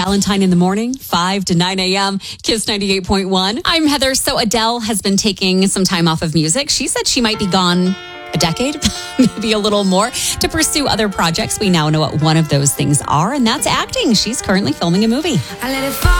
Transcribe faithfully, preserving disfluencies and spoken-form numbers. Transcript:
Valentine in the morning, five to nine a.m., Kiss ninety-eight point one. I'm Heather. So Adele has been taking some time off of music. She said she might be gone a decade, maybe a little more, to pursue other projects. We now know what one of those things are, and that's acting. She's currently filming a movie. I let it fall.